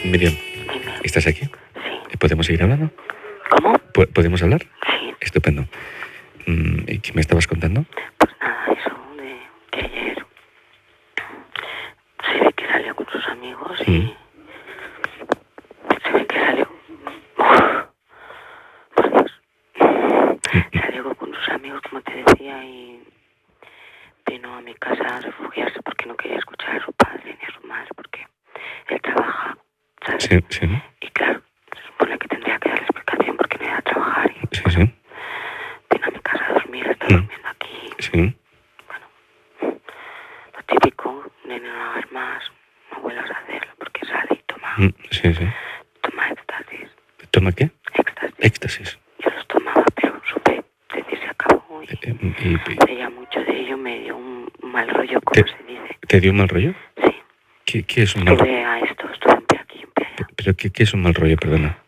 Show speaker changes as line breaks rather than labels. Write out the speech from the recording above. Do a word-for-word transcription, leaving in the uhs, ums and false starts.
Miriam,
Dime.
¿estás aquí?
Sí.
¿Podemos seguir hablando?
¿Cómo?
¿Po- ¿Podemos hablar?
Sí.
Estupendo. Mm, ¿Y qué me estabas contando?
Pues nada, eso de que ayer se ve que salió con sus amigos y
Mm.
se ve que salió... Uf, por Dios.
Mm.
Salió con sus amigos, como te decía, y vino a mi casa a refugiarse porque no quería escuchar a su padre ni a su madre porque él trabaja, ¿sabes?
Sí, sí,
Y claro, se supone que tendría que dar la explicación porque no iba a trabajar y
sí,
bueno,
sí.
vino a mi casa a dormir, está
Mm.
durmiendo aquí.
Sí.
Bueno, lo típico, nene, no hagas más, no vuelvas a hacerlo porque sale y toma,
Mm. Sí, sí.
toma éxtasis,
¿Toma qué?
éxtasis.
Éxtasis.
Yo los tomaba, pero supe decir se acabó y
Eh, eh, y- y-
veía mucho de ello, me dio un mal rollo, como
¿Te-
se dice.
¿Te dio un mal rollo?
Sí,
¿Qué, qué es un mal rollo?
estuve a esto, estuve en pie aquí, en pie allá.
¿Pero qué, qué es un mal rollo, perdona?